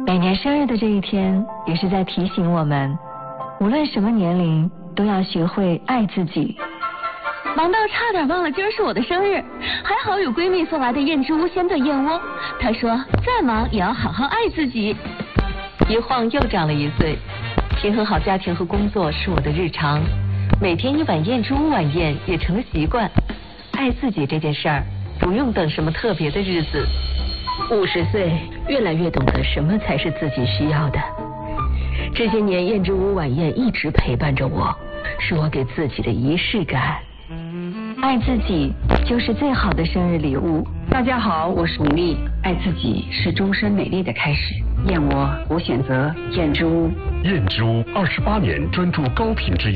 每年生日的这一天，也是在提醒我们，无论什么年龄，都要学会爱自己。 忙到差点忘了今儿是我的生日，还好有闺蜜送来的燕之屋鲜炖燕窝。她说再忙也要好好爱自己。 一晃又长了1岁，平衡好家庭和工作是我的日常，每天1碗燕之屋晚宴也成了习惯。爱自己这件事儿，不用等什么特别的日子。 50岁，越来越懂得什么才是自己需要的。这些年，燕之屋晚宴一直陪伴着我，是我给自己的仪式感。 爱自己就是最好的生日礼物。 大家好，我是米粒。爱自己是终身美丽的开始。燕窝，我选择燕之屋。 燕之屋28年专注高品质